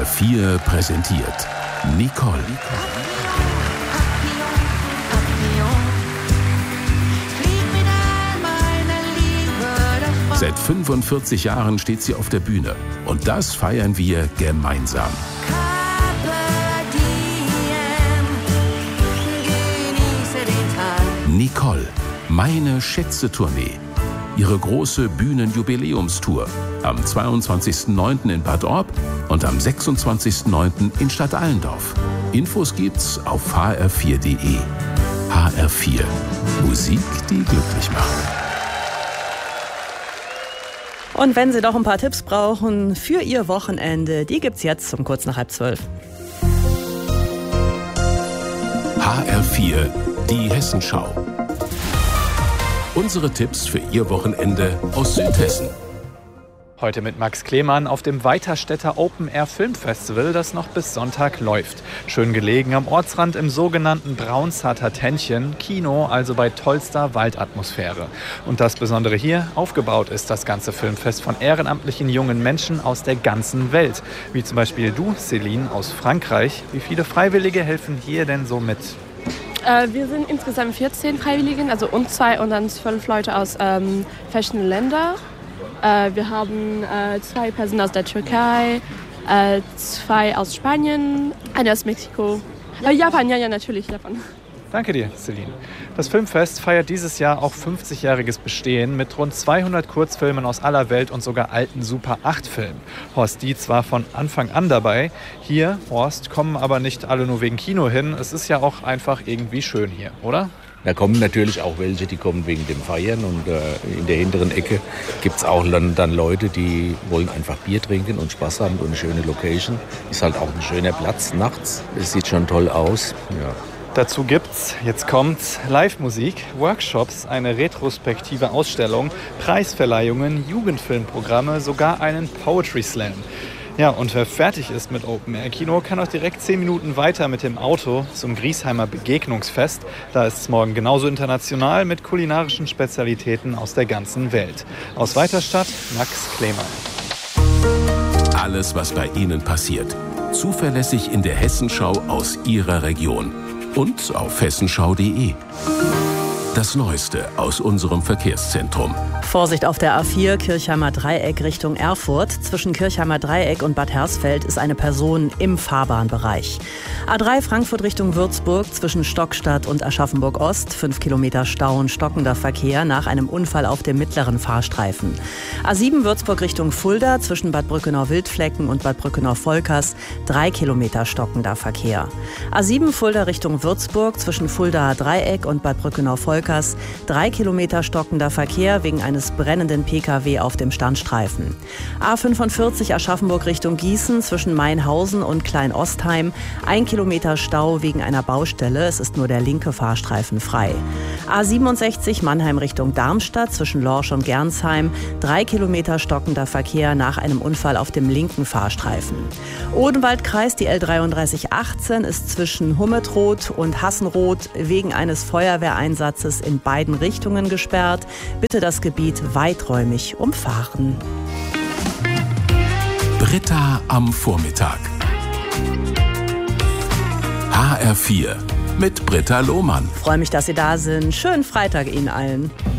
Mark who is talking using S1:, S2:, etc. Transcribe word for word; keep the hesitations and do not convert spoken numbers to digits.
S1: vier präsentiert Nicole. Seit fünfundvierzig Jahren steht sie auf der Bühne. Und das feiern wir gemeinsam. Nicole, meine Schätze-Tournee. Ihre große Bühnenjubiläumstour. Am zweiundzwanzigsten neunten in Bad Orb und am sechsundzwanzigsten neunten in Stadtallendorf. Infos gibt's auf h r vier punkt d e. H R vier. Musik, die glücklich macht.
S2: Und wenn Sie doch ein paar Tipps brauchen für Ihr Wochenende, die gibt's jetzt um kurz nach halb zwölf.
S1: H R vier, die Hessenschau. Unsere Tipps für Ihr Wochenende aus Südhessen.
S3: Heute mit Max Klemann auf dem Weiterstädter Open Air Film Festival, das noch bis Sonntag läuft. Schön gelegen am Ortsrand im sogenannten Braunsharter Tännchen, Kino, also bei tollster Waldatmosphäre. Und das Besondere hier, aufgebaut ist das ganze Filmfest von ehrenamtlichen jungen Menschen aus der ganzen Welt. Wie zum Beispiel du, Celine, aus Frankreich. Wie viele Freiwillige helfen hier denn so mit?
S4: Äh, wir sind insgesamt vierzehn Freiwilligen, also uns zwei und dann zwölf Leute aus ähm, verschiedenen Ländern. Äh, wir haben äh, zwei Personen aus der Türkei, äh, zwei aus Spanien, eine aus Mexiko. Äh, Japan, ja, ja, natürlich, Japan.
S3: Danke dir, Celine. Das Filmfest feiert dieses Jahr auch fünfzigjähriges Bestehen mit rund zweihundert Kurzfilmen aus aller Welt und sogar alten Super acht Filmen. Horst Dietz war von Anfang an dabei. Hier, Horst, kommen aber nicht alle nur wegen Kino hin. Es ist ja auch einfach irgendwie schön hier, oder?
S5: Da kommen natürlich auch welche, die kommen wegen dem Feiern und äh, in der hinteren Ecke gibt es auch dann, dann Leute, die wollen einfach Bier trinken und Spaß haben und eine schöne Location. Ist halt auch ein schöner Platz nachts. Es sieht schon toll aus. Ja.
S3: Dazu gibt's, jetzt kommt's, Live-Musik, Workshops, eine retrospektive Ausstellung, Preisverleihungen, Jugendfilmprogramme, sogar einen Poetry Slam. Ja, und wer fertig ist mit Open Air Kino, kann auch direkt zehn Minuten weiter mit dem Auto zum Griesheimer Begegnungsfest. Da ist es morgen genauso international mit kulinarischen Spezialitäten aus der ganzen Welt. Aus Weiterstadt, Max Klemann.
S1: Alles, was bei Ihnen passiert. Zuverlässig in der Hessenschau aus Ihrer Region. Und auf hessenschau punkt d e. Das Neueste aus unserem Verkehrszentrum.
S2: Vorsicht auf der A vier, Kirchheimer Dreieck Richtung Erfurt. Zwischen Kirchheimer Dreieck und Bad Hersfeld ist eine Person im Fahrbahnbereich. A drei Frankfurt Richtung Würzburg, zwischen Stockstadt und Aschaffenburg-Ost. Fünf Kilometer Stau und stockender Verkehr nach einem Unfall auf dem mittleren Fahrstreifen. A sieben Würzburg Richtung Fulda, zwischen Bad Brückenau-Wildflecken und Bad Brückenau-Volkers. Drei Kilometer stockender Verkehr. A sieben Fulda Richtung Würzburg, zwischen Fuldaer Dreieck und Bad Brückenau-Volkers. Drei Kilometer stockender Verkehr wegen eines brennenden P K W auf dem Standstreifen. A fünfundvierzig Aschaffenburg Richtung Gießen, zwischen Mainhausen und Klein-Ostheim. Ein Kilometer Stau wegen einer Baustelle. Es ist nur der linke Fahrstreifen frei. A siebenundsechzig Mannheim Richtung Darmstadt, zwischen Lorsch und Gernsheim. Drei Kilometer stockender Verkehr nach einem Unfall auf dem linken Fahrstreifen. Odenwaldkreis, die L dreiunddreißig achtzehn, ist zwischen Hummetroth und Hassenroth wegen eines Feuerwehreinsatzes in beiden Richtungen gesperrt. Bitte das Gebiet weiträumig umfahren.
S1: Britta am Vormittag. H R vier mit Britta Lohmann.
S2: Freue mich, dass Sie da sind. Schönen Freitag Ihnen allen.